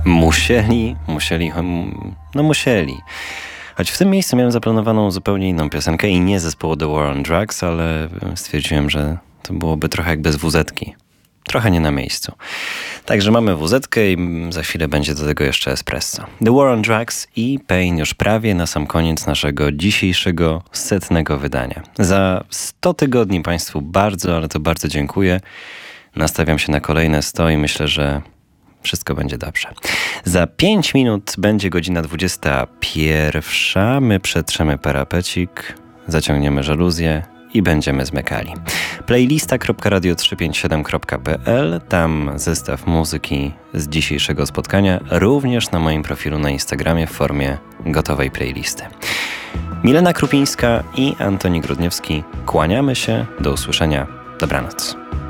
Musieli. Choć w tym miejscu miałem zaplanowaną zupełnie inną piosenkę i nie zespołu The War on Drugs, ale stwierdziłem, że to byłoby trochę jak bez WZ-ki. Trochę nie na miejscu. Także mamy WZ-kę i za chwilę będzie do tego jeszcze espresso. The War on Drugs i Pain już prawie na sam koniec naszego dzisiejszego 100. wydania. Za 100 tygodni Państwu bardzo, ale to bardzo dziękuję. Nastawiam się na kolejne 100 i myślę, że wszystko będzie dobrze. Za 5 minut będzie godzina 21. My przetrzemy parapecik, zaciągniemy żaluzję i będziemy zmykali. Playlista.radio357.pl, tam zestaw muzyki z dzisiejszego spotkania, również na moim profilu na Instagramie w formie gotowej playlisty. Milena Krupińska i Antoni Grudniewski, kłaniamy się, do usłyszenia, dobranoc.